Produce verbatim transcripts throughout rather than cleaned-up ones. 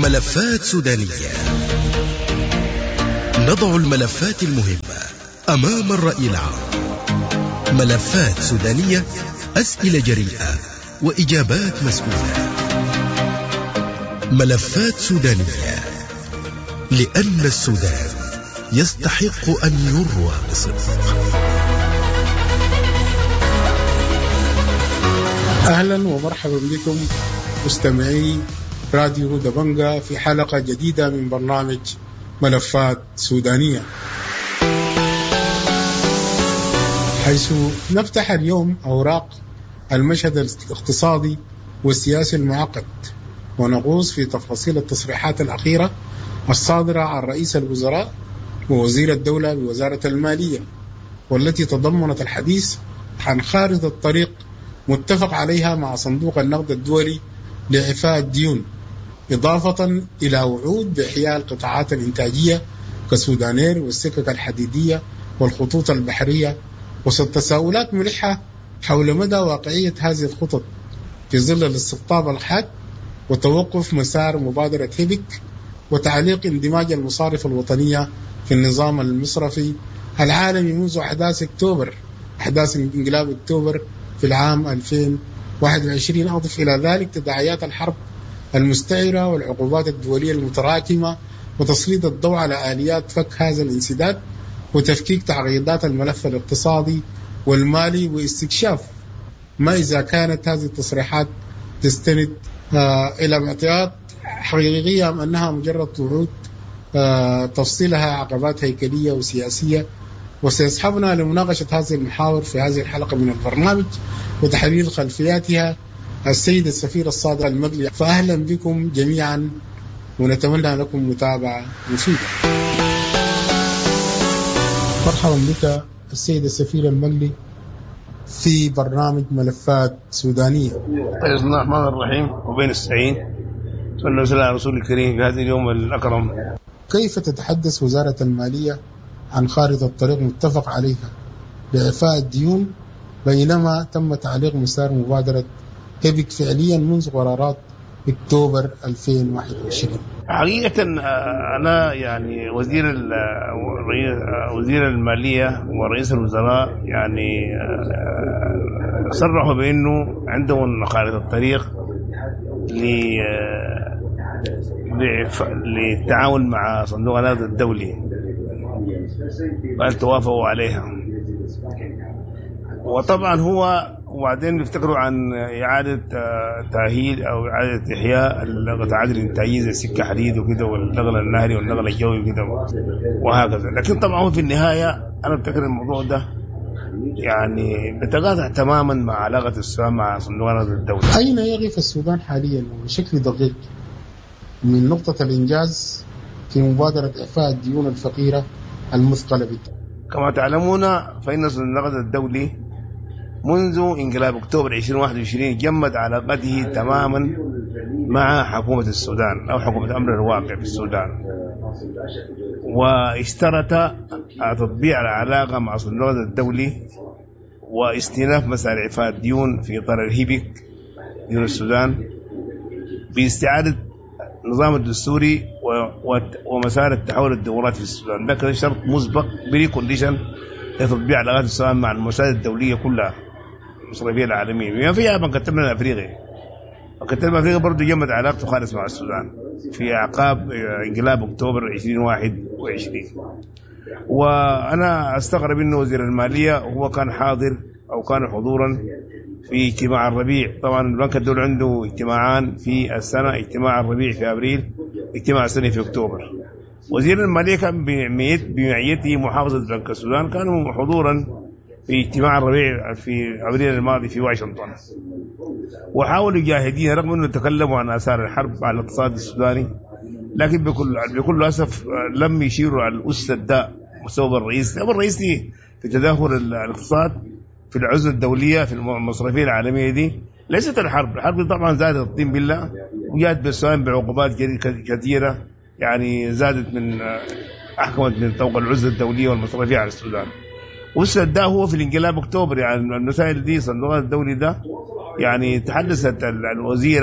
ملفات سودانية. نضع الملفات المهمة أمام الرأي العام. ملفات سودانية، أسئلة جريئة وإجابات مسؤولة. ملفات سودانية، لأن السودان يستحق أن يروى بصدق. أهلا ومرحبا بكم مستمعي راديو دبنجة في حلقة جديدة من برنامج ملفات سودانية، حيث نفتح اليوم أوراق المشهد الاقتصادي والسياسي المعقد، ونغوص في تفاصيل التصريحات الأخيرة الصادرة عن رئيس الوزراء ووزير الدولة بوزارة المالية، والتي تضمنت الحديث عن خارطة طريق متفق عليها مع صندوق النقد الدولي لإعفاء الديون، إضافة إلى وعود بإحياء القطاعات الإنتاجية كسودانير والسكك الحديدية والخطوط البحرية، وسط تساؤلات ملحة حول مدى واقعية هذه الخطط في ظل الاستقطاب الحاد وتوقف مسار مبادرة هيبك وتعليق اندماج المصارف الوطنية في النظام المصرفي العالمي منذ أحداث أكتوبر أحداث انقلاب أكتوبر في العام ألفين وواحد وعشرين. أضف إلى ذلك تداعيات الحرب المستعرة والعقوبات الدولية المتراكمة وتسليط الضوء على آليات فك هذا الانسداد وتفكيك تعقيدات الملف الاقتصادي والمالي، واستكشاف ما إذا كانت هذه التصريحات تستند آه إلى معطيات حقيقية أم أنها مجرد وعود آه تفصيلها عقبات هيكلية وسياسية. وسيصحبنا لمناقشة هذه المحاور في هذه الحلقة من البرنامج وتحليل خلفياتها السيد السفير الصادق المقلي. فأهلا بكم جميعا ونتمنى لكم متابعة مفيدة. مرحبا بك السيد السفير المقلي في برنامج ملفات سودانية. بسم الله الرحمن الرحيم وبين السعين صلى الله على رسول الكريم في هذا اليوم الأكرم. كيف تتحدث وزارة المالية عن خارطة طريق متفق عليها لإعفاء الديون بينما تم تعليق مسار مبادرة هيبك فعليا منذ قرارات أكتوبر ألفين وواحد وعشرين؟ حقيقة أنا يعني وزير وزير المالية ورئيس الوزراء يعني صرحوا بأنه عندهم خارطة الطريق للتعاون مع صندوق النقد الدولي، قال توافقوا عليها. وطبعا هو وبعدين بيفتكروا عن إعادة تأهيل أو إعادة إحياء القطاعات الإنتاجية زي السكة حديد وكده والنقل النهري والنقل الجوي وكده وهكذا. لكن طبعا في النهاية أنا بفتكر الموضوع ده يعني بتقاطع تماما مع علاقة السودان مع صندوق النقد الدولي. أين يقف السودان حاليا بشكل دقيق من نقطة الإنجاز في مبادرة إعفاء الديون الفقيرة المثقلة بالدين؟ كما تعلمون فإن صندوق النقد الدولي منذ انقلاب أكتوبر ألفين وواحد وعشرين جمد علاقته تماما مع حكومة السودان أو حكومة أمر الواقع في السودان، واشترط تطبيع العلاقة مع صندوق النقد الدولي واستئناف مسار إعفاء الديون في إطار الهيبك ديون السودان باستعادة النظام الدستوري ومسار التحول الدورات في السودان. ده كان شرط مسبق بري كونديشن لتطبيع علاقات السودان مع المؤسسات الدولية كلها المصرفية العالمية بما فيها بنك التنمية الأفريقي. بنك التنمية الأفريقي برضه جمد علاقته خالص مع السودان في أعقاب انقلاب أكتوبر ألفين وواحد وعشرين. وأنا أستغرب إنه وزير المالية هو كان حاضر أو كان حضورا في اجتماع الربيع. طبعا البنك الدولي عنده اجتماعان في السنة، اجتماع الربيع في أبريل، اجتماع السنة في أكتوبر. وزير المالية كان بمعيته محافظة بنك السودان كانوا حضورا في اجتماع الربيع في أبريل الماضي في واشنطن، وحاولوا جاهدين رغم أنه تكلموا عن آثار الحرب على الاقتصاد السوداني، لكن بكل بكل أسف لم يشيروا على الأس الداء مسبب الرئيس السبب الرئيسي في تدهور الاقتصاد في العزلة الدولية في المصرفية العالمية دي ليست الحرب. الحرب طبعا زادت الطين بالله وجاءت بالسودان بعقوبات كثيرة يعني زادت من أحكمت من طوق العزلة الدولية والمصرفية على السودان. والسد ده هو في الانقلاب أكتوبر، يعني المسائل دي صندوق الدولي ده يعني تحدثت الوزيرة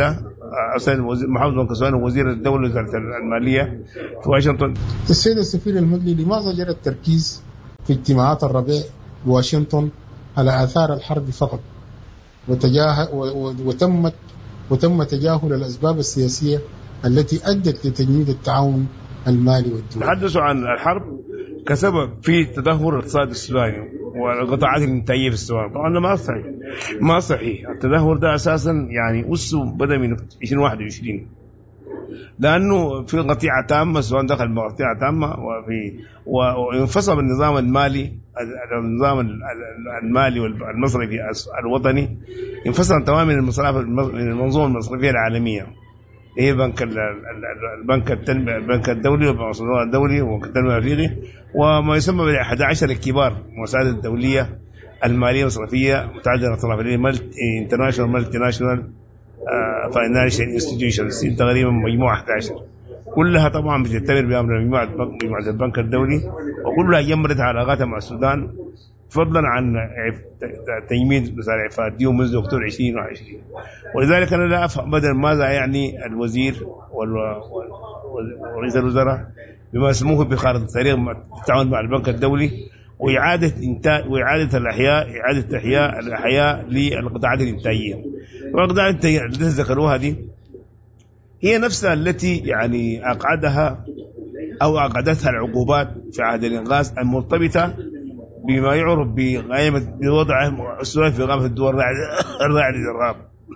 محافظ بنكسوان ووزير الدولة وزارة المالية في واشنطن. السيد السفير المدلي، لماذا جرى التركيز في اجتماعات الربيع بواشنطن على آثار الحرب فقط وتجاه وتمت وتم تجاهل الأسباب السياسية التي أدت لتجميد التعاون المالي والدولي؟ تحدثوا عن الحرب كسبب في تدهور الاقتصاد السوداني والقطاعات الانتاجيه في السودان. طبعا ما صحيح، ما صحيح. التدهور ده اساسا يعني اسه بدا من ألفين وواحد وعشرين، لانه في قطيعه تامه، السودان دخل بقطيعه تامه وفي وانفصل النظام المالي النظام المالي والمصرفي الوطني، انفصل تماما من المصارف من المنظومه المصرفيه العالميه، هي بنك البنك التنمية البنك الدولي والبنك الدولي وبنك التنمية الافريقي، وما يسمى بال أحد عشر الكبار المؤسسات الدوليه الماليه والمصرفيه متعدده الاطراف، اللي هي انترناشونال مالتي ناشونال فاينانشال انستتيوشنز، تقريبا مجموعه أحد عشر، كلها طبعا بتعتبر بامر مجموعه مجموعه البنك الدولي، وكلها جمدت علاقاتها مع السودان فضلا عن تجميد مصاريع فاتيو منذ اكتوبر ألفين وعشرين. ولذلك انا لا افهم بدل ماذا يعني الوزير ورئيس الوزراء بما يسموه بخارطه الطريق التعاون مع البنك الدولي واعاده انتاج واعاده الاحياء اعاده احياء الاحياء للقطاعات الانتاجيه. والقطاعات الانتاجيه التي ذكروها دي هي نفسها التي يعني اقعدها او اقعدتها العقوبات في عهد الانغاز المرتبطه بما يعرف بقائمة بوضع السودان في قائمة الدول الراعية للإرهاب.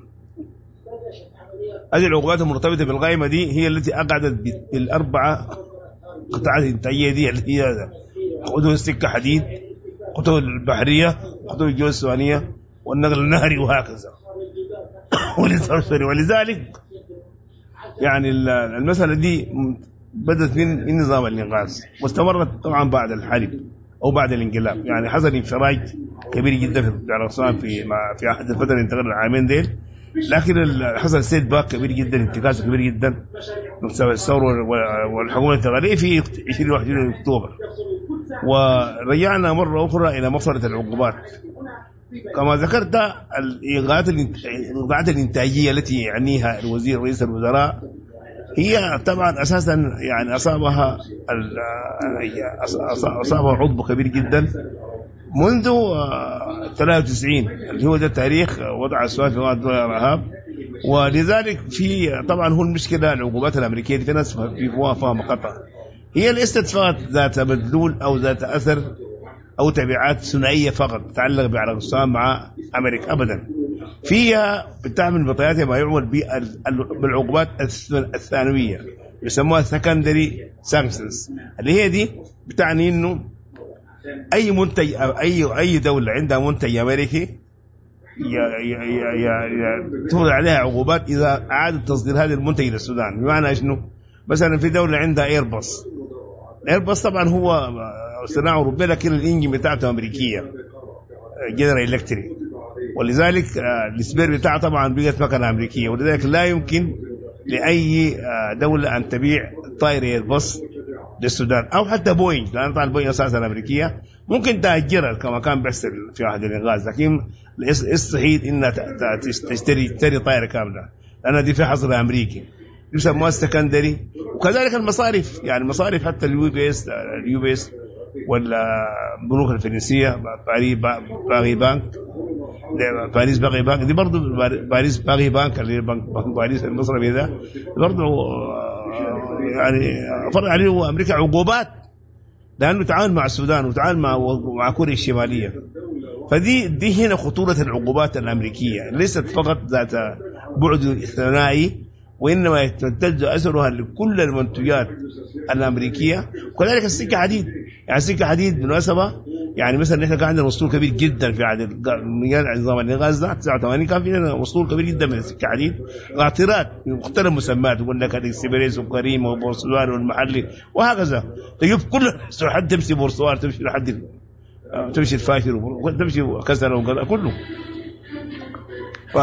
هذه العقوبات المرتبطة بالقائمة دي هي التي أقعدت بالأربعة قطاعات الإنتاجية دي، اللي هي خطوط السكة حديد، خطوط البحرية، خطوط الجو السودانية، والنقل النهري، وهكذا. ولذلك يعني المسألة دي بدأت من من نظام الإنقاذ واستمرت طبعا بعد الحرب أو بعد الانقلاب. يعني حصل انفراج كبير جدا في العراق في في أحد الفترة انتقل العامين ديل، لكن حصل سيد باك كبير جدا، انتكاسة كبير جدا بسبب الثورة والحكومة الانتقالية في عشرين وواحد أكتوبر، ورجعنا مرة أخرى إلى مفصلة العقوبات. كما ذكرت القطاعات الإنتاجية التي يعنيها الوزير رئيس الوزراء هي طبعا اساسا يعني اصابها اصابها عضو كبير جدا منذ ثلاثة وتسعين، اللي هو ده تاريخ وضع السودان في وضع الارهاب. ولذلك في طبعا هو المشكله العقوبات الامريكيه في ناس في فيها مقاطعه، هي ليست فقط ذات مدلول او ذات اثر او تبعات ثنائيه فقط تتعلق بعلاقه السودان مع امريكا، ابدا. فيها بتعمل بطياتها ما يعمل بالعقوبات الثانويه يسموها secondary sanctions، اللي هي دي بتعني انه اي منتج اي اي دوله عندها منتج امريكي تفرض عليها عقوبات اذا اعادت تصدير هذا المنتج للسودان. بمعنى شنو؟ مثلا في دوله عندها ايرباص، ايرباص طبعا هو صناعه اوروبيه لكن الانجن بتاعته امريكيه جنرال الكتريك، ولذلك السبير بتاعه طبعا بقت مكنه امريكيه، ولذلك لا يمكن لاي دوله ان تبيع طائره ايرباص للسودان او حتى بوينج، لان طبعا بوينج اساسا امريكيه، ممكن تاجرها كما كان بيحصل في عهد الانغاز، لكن يستحيل انها تشتري تشتري طائره كامله لان دي في حظر امريكي يسموها سكندري. وكذلك المصارف، يعني المصارف حتى اليو بي اس اليو بي اس ولا البنوك الفرنسيه باغي بانك باريس باغي بانك دي برضه باريس باغي بانك اللي بنك باريس المصرفي ده برضه يعني فرض عليه امريكا عقوبات لانه تعاون مع السودان وتعاون مع مع كوريا الشماليه. فدي دي هنا خطوره العقوبات الامريكيه، ليست فقط ذات بعد ثنائي وانما يمتد اثرها لكل المنتجات الامريكيه. وكذلك السكه حديد، يعني السكه حديد بالمناسبه يعني مثلا احنا كان عندنا مسطول كبير جدا في عهد نظام الانغاز ده تسعة وثمانين، كان في مسطول كبير جدا من السكه حديد، قاطرات بمختلف مسميات، يقول لك الاكسبريس وكريم وبورسوار والمحلي وهكذا، تجيب كل حد تمشي بورسوار، تمشي لحد تمشي الفاشر وتمشي كسر وكذا كله. ف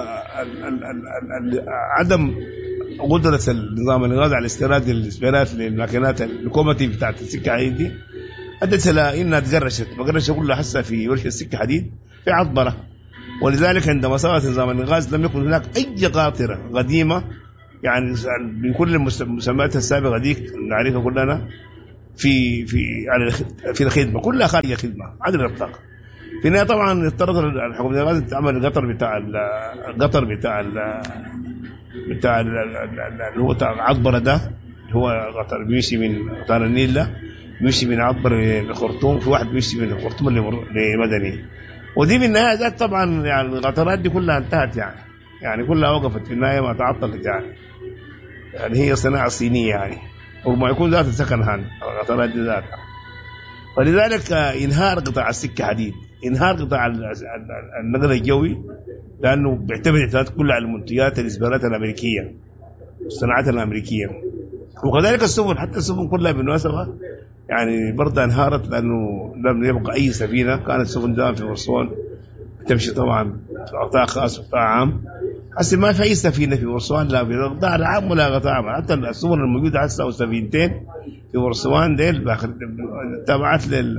عدم قدرة النظام الانغاز على استيراد الاسبيرات للماكينات الكوماتيف بتاعت السكه حديد دي ادت الى انها تقرشت، بقرشت كلها حسه في ورشه السكه حديد في عطبره، ولذلك عندما صارت نظام الإنغاز لم يكن هناك أي قاطرة قديمة يعني بكل المسميات السابقة ديك نعرفها كلنا في في على في الخدمة كلها خارج الخدمة عدد الإطلاق. في النهاية طبعا اضطرت الحكومة الإنغاز تعمل القطر بتاع القطر بتاع ال بتاع اللي هو بتاع العطبرة ده اللي هو قطر بيمشي من قطار النيل ده بيمشي من عطبرة لخرطوم، في واحد بيمشي من خرطوم لمدني، ودي في النهاية ذات طبعا يعني القطارات دي كلها انتهت يعني يعني كلها وقفت في النهاية ما تعطلت يعني يعني هي صناعة صينية يعني وما يكون ذات سكن هان القطارات دي ذاتها. ولذلك انهار قطاع السكة حديد، انهار قطاع النقل الجوي لأنه بيعتمد اعتماد كله على المنتجات الإسبانات الأمريكية الصناعات الأمريكية، وكذلك السفن حتى السفن كلها بالمناسبة يعني برضه انهارت لأنه لم يبقى أي سفينة. كانت السفن دائما في ورسوان تمشي طبعا قطاع خاص وقطاع عام، هسه ما في أي سفينة في ورسوان لا في قطاع العام ولا قطاع عام. حتى السفن الموجودة هسه وسفينتين في ورسوان ديل تابعت لل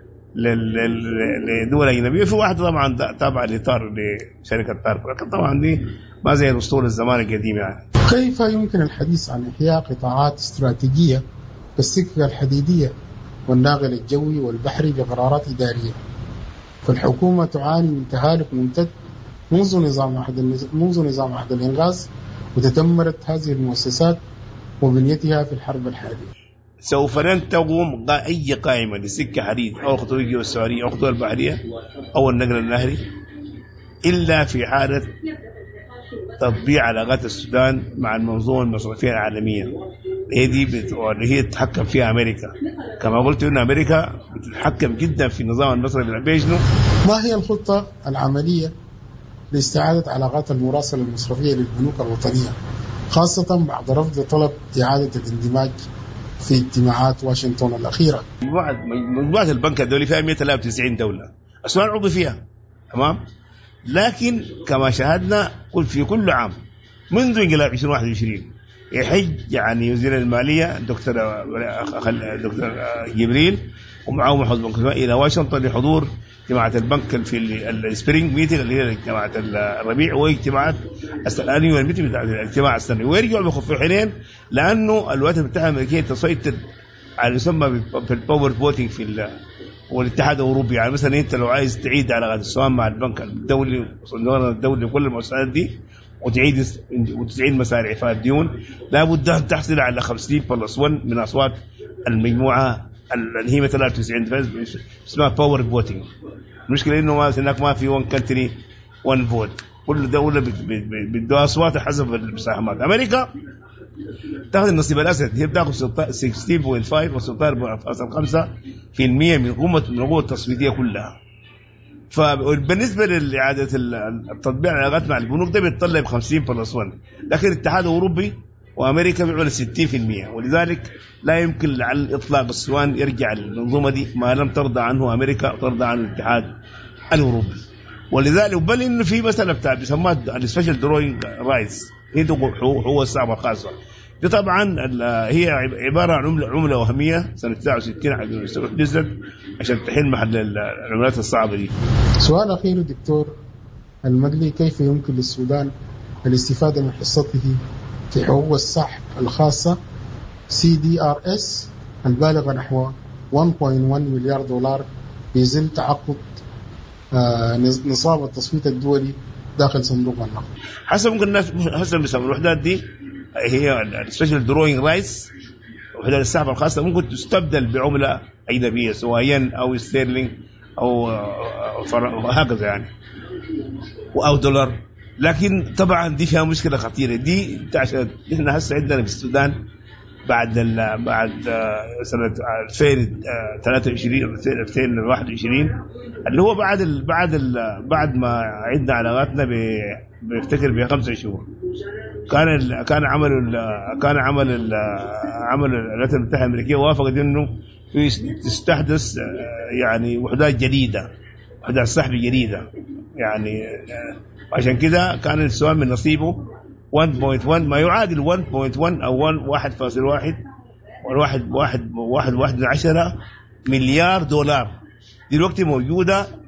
لدول أجنبية، في واحد طبعا تابع لطار لشركة طار، لكن طبعا دي ما زي الأسطول الزمان القديم يعني. كيف يمكن الحديث عن إحياء قطاعات استراتيجية كالسكة الحديدية والناقل الجوي والبحري بقرارات إدارية؟ فالحكومة تعاني من تهالك ممتد منذ نظام عهد منذ نظام عهد الإنغاز، وتدمرت هذه المؤسسات وبنيتها في الحرب الحالية. سوف لن تقوم أي قائمة لسكة حديد أو الخطوط الجوية السعودية أو الخطوط البحرية أو النقل النهري إلا في حالة تطبيع علاقات السودان مع المنظومة المصرفية العالمية هي دي اللي هي تتحكم فيها أمريكا. كما قلت إن أمريكا بتتحكم جدا في النظام المصرفي البيجنو. ما هي الخطة العملية لاستعادة علاقات المراسلة المصرفية للبنوك الوطنية خاصة بعد رفض طلب إعادة الاندماج في اجتماعات واشنطن الأخيرة؟ مجموعة البنك الدولي فيها مئة وثلاثة وتسعين دولة، السودان عضو فيها تمام، لكن كما شاهدنا في كل عام منذ انقلاب ألفين وواحد وعشرين يحج يعني وزير المالية دكتور دكتور جبريل ومعه محافظ بنك إلى واشنطن لحضور اجتماعات البنك في السبرينج ميتنج اللي هي اجتماعات الربيع واجتماعات الانيوال ميتنج بتاع الاجتماع السنوي، ويرجعوا بخفوا حينين لانه الولايات المتحده الامريكيه تسيطر على يسمى في الباور فوتنج في والاتحاد الاوروبي. يعني مثلا انت لو عايز تعيد علاقات السودان مع البنك الدولي والصندوق الدولي وكل المؤسسات دي وتعيد وتعيد مسارع إعفاء الديون لابد ان تحصل على خمسين بلس واحد من اصوات المجموعه اللي هي ثلاثة وتسعين اسمها باور فوتنج. المشكله انه ما هناك ما في وان كنتري وان فوت، كل دوله بدها اصوات حسب المساهمات. امريكا تاخذ النصيب الاسد، هي بتاخذ ستة عشر فاصلة خمسة و ستة فاصلة خمسة بالمئة من قوه من القوه التصويتيه كلها. فبالنسبه لاعاده التطبيع العلاقات مع البنوك ده بيتطلب خمسين بلس واحد، لكن الاتحاد الاوروبي وامريكا بيعملوا ستين بالمئة، ولذلك لا يمكن على الاطلاق السودان يرجع للمنظومه دي ما لم ترضى عنه امريكا وترضى عنه الاتحاد الاوروبي. ولذلك بل انه في مساله بتاع بيسموها السبيشال دروينج رايتس، هي هو الصعبه الخاصه دي طبعا هي عباره عن عمله عمله وهميه سنه تسعة وستين نزلت عشان تحل محل العملات الصعبه دي. سؤال اخير دكتور المدلي، كيف يمكن للسودان الاستفاده من حصته في حقوق السحب الخاصة سي دي آر إس البالغة نحو واحد فاصلة واحد مليار دولار في ظل تعقد نصاب التصفية الدولي داخل صندوق النقد؟ حسب ممكن الناس حسب بيسموا الوحدات دي هي السبيشال دروينج رايتس، وحدات السحب الخاصة ممكن تستبدل بعملة أجنبية سواء ين أو ستيرلينج أو هكذا يعني أو دولار. لكن طبعا دي فيها مشكله خطيره دي عشان احنا هسه عندنا في السودان بعد ال بعد سنه ألفين وثلاثة وعشرين ألفين وواحد وعشرين اللي هو بعد ال بعد ال بعد ما عندنا علاقاتنا بفتكر بخمسة شهور كان ال كان عمل ال كان عمل ال عمل الولايات المتحده الامريكيه وافقت انه تستحدث يعني وحدات جديده، وحدات سحب جديده يعني. عشان كده كان السؤال من نصيبه واحد فاصلة واحد ما يعادل واحد فاصلة واحد او واحد فاصلة واحد والواحد واحد واحد واحد من عشرة مليار دولار دلوقتي موجوده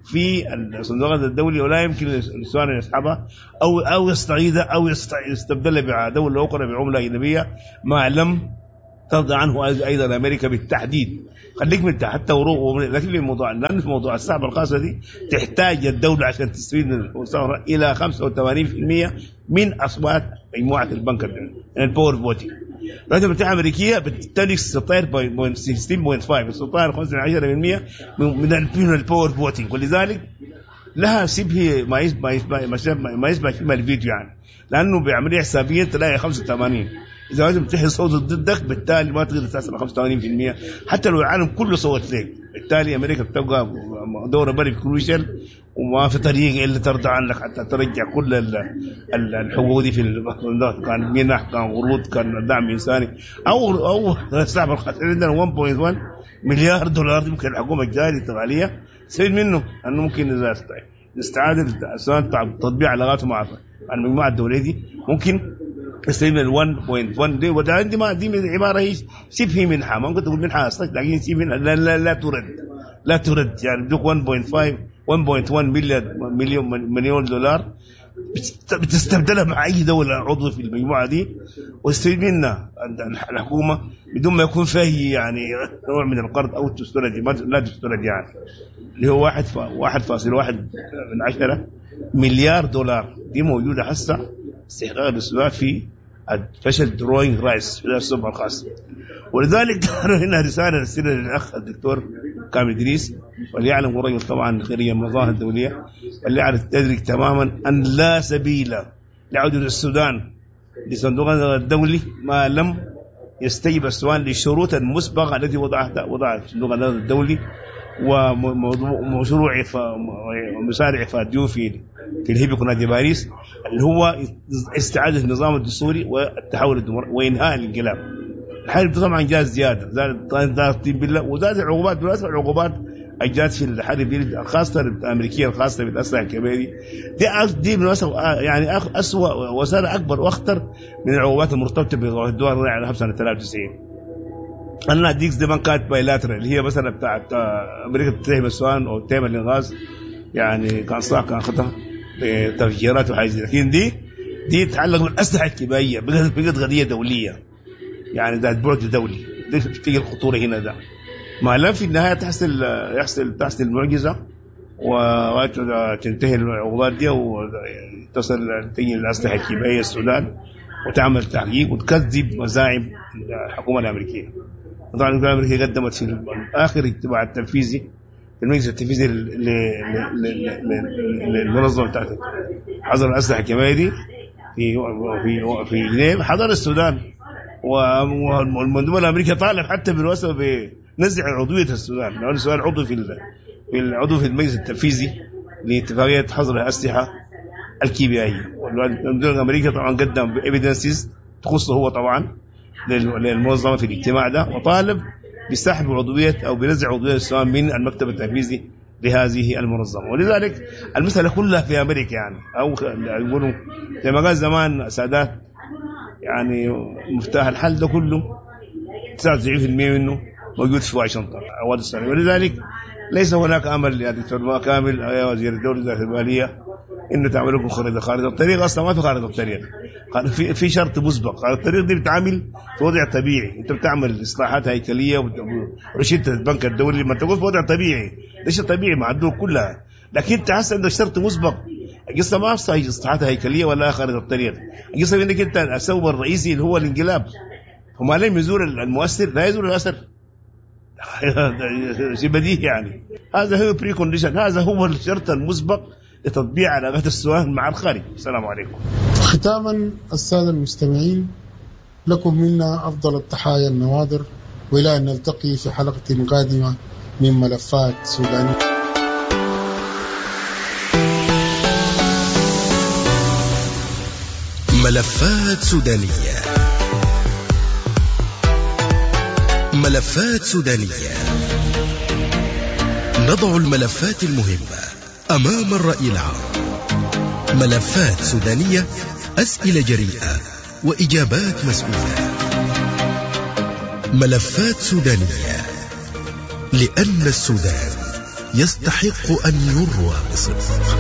في الصندوق الدولي، ولا يمكن للسودان أن يسحبها أو أو يستعيدها أو يستبدلها بدولة أخرى بعملة أجنبية ما لم ترضى عنه أيضا أمريكا بالتحديد. خليك من حتى وروح، لكن الموضوع لأن في موضوع السحب الخاصة دي تحتاج الدولة عشان تستفيد من المساهمة إلى خمسة وثمانين بالمئة من أصوات مجموعة البنك الدولي، يعني الباور فوتنج. الولايات المتحدة الأمريكية بتمتلك ستاشر فاصلة خمسة، ستاشر خمسة عشر بالمئة من الباور فوتنج، ولذلك لها شبه ما يشبه ما يشبه ما الفيديو يعني، لأنه بعملية حسابية تلاقي خمسة وثمانين. إذا لازم تحصل صوت ضدك بالتالي ما تقدر تحصل خمسة وثمانين بالمئة حتى لو العالم كله صوت لك، بالتالي أمريكا بتبقى دورة بري كروشال وما في طريق إلا ترضى عنك حتى ترجع كل الحقوق دي في البلد، كان منح كان قروض كان دعم إنساني أو أو السحب الخاص. عندنا واحد فاصلة واحد مليار دولار ممكن الحكومة الجارية التغالية تستفيد منه، أنه ممكن إذا استعاد تطبيق علاقاته مع المجموعة الدولية دي ممكن تستفيد من واحد فاصلة واحد دي. وده عندي ما دي من عبارة هي شبه منحة، ما ممكن تقول منحة أصلا، لكن شبه منحة لا, لا لا ترد لا ترد يعني بدك واحد فاصلة خمسة واحد فاصلة واحد مليار مليون مليون دولار بتستبدلها مع أي دولة عضو في المجموعة دي وتستفيد منها الحكومة بدون ما يكون فيه يعني نوع من القرض أو تسترد لا تسترد يعني، اللي هو واحد واحد فاصل واحد من عشرة مليار دولار. دي موجودة هسه استحقاق السودان في فشل دروينج رايس في السبعة الخاص. ولذلك هنا رسالة رسالة للأخ الدكتور كامل إدريس، وليعلم الرجل طبعا خيرية المظاهر الدولية، وليعرف تدرك تماما أن لا سبيل لعودة السودان لصندوق الدولي ما لم يستجب السودان للشروط المسبقة التي وضعها وضعها الصندوق الدولي ومشروع ومسارع فاديو في في الهيبك ونادي باريس، اللي هو استعادة النظام الدستوري والتحول الديمقراطي وإنهاء الانقلاب. الحرب طبعا جاء زيادة زادت بالله وزادت العقوبات، بالنسبة العقوبات أجت في الحرب الخاصة الأمريكية الخاصة بالأسلحة الكبيرة دي دي بالنسبة يعني أسوأ وسارة أكبر وأخطر من العقوبات المرتبطة بالدول الراعية على سنة ثلاثة وتسعين. أنا ديكس دي كانت بايلاترال اللي هي مثلا بتاعت أمريكا تتهم السودان أو تتهم الإنغاز، يعني كان صح كان خطأ بتفجيرات وحاجات، لكن دي دي تتعلق بالأسلحة الكيميائية بقت بقت قضية دولية يعني ذات بعد دولي. دي تيجي الخطورة هنا ده ما لم في النهاية تحصل يحصل تحصل المعجزة وتنتهي العقوبات دي وتصل تيجي الأسلحة الكيميائية السودان وتعمل تحقيق وتكذب مزاعم الحكومة الأمريكية. طبعا الحكومة الأمريكية قدمت في آخر اجتماع التنفيذي المجلس التنفيذي للمنظمة بتاعته حضر الأسلحة الكيميائية دي في في في جنيف، حضر السودان والمندوب الأمريكي طالب حتى بالوسط بنزع عضوية السودان، لأن السودان عضو في في العضو في المجلس التنفيذي لاتفاقية حظر الأسلحة الكيميائية. والمندوب الأمريكي طبعا قدم evidences تخصه هو طبعا للمنظمة في الاجتماع ده، وطالب بسحب عضوية أو بنزع عضوية السودان من المكتب التنفيذي لهذه المنظمة. ولذلك المسألة كلها في أمريكا يعني، أو يقولوا زي ما قال زمان سادات يعني مفتاح الحل ده كله تسعة وتسعين بالمئة منه موجود في واشنطن أول السنة. ولذلك ليس هناك أمل يا دكتور كامل يا وزير الدولة ذات المالية إنه تعمل لكم خريطة خارطة الطريق. أصلا ما في خارطة الطريق، في في شرط مسبق. خارطة الطريق دي بتعمل في وضع طبيعي، أنت بتعمل إصلاحات هيكلية ورشيدة البنك الدولي ما تقول في وضع طبيعي، ليش طبيعي مع الدول كلها، لكن أنت حاسس عندك شرط مسبق. القصة ما في إصلاحات هيكلية ولا خارطة الطريق، القصة إنك أنت السبب الرئيسي اللي هو الانقلاب، وما لم يزور المؤثر لا يزور الأثر. شيء بديهي يعني. هذا هو بري كونديشن، هذا هو الشرط المسبق لتطبيع علاقات السودان مع الخارج. السلام عليكم. ختاما السادة المستمعين، لكم منا أفضل التحايا النوادر، وإلى أن نلتقي في حلقة قادمة من ملفات سودانية. ملفات سودانية. ملفات سودانية. نضع الملفات المهمة أمام الرأي العام. ملفات سودانية، أسئلة جريئة وإجابات مسؤولة. ملفات سودانية، لأن السودان يستحق أن يروى بصدق.